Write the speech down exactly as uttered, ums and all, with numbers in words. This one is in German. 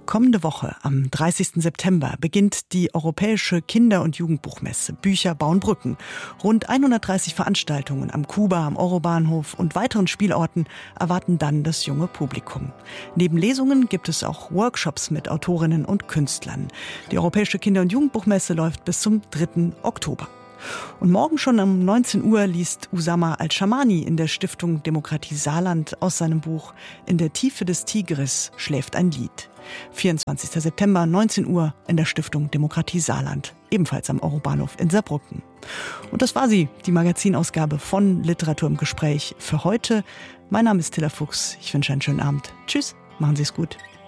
Kommende Woche, am dreißigsten September, beginnt die Europäische Kinder- und Jugendbuchmesse Bücher bauen Brücken. Rund hundertdreißig Veranstaltungen am Kuba, am Eurobahnhof und weiteren Spielorten erwarten dann das junge Publikum. Neben Lesungen gibt es auch Workshops mit Autorinnen und Künstlern. Die Europäische Kinder- und Jugendbuchmesse läuft bis zum dritten Oktober. Und morgen schon um neunzehn Uhr liest Usama Al-Shamani in der Stiftung Demokratie Saarland aus seinem Buch »In der Tiefe des Tigris schläft ein Lied«. vierundzwanzigsten September, neunzehn Uhr in der Stiftung Demokratie Saarland, ebenfalls am Eurobahnhof in Saarbrücken. Und das war sie, die Magazinausgabe von Literatur im Gespräch für heute. Mein Name ist Tilla Fuchs. Ich wünsche einen schönen Abend. Tschüss, machen Sie es gut.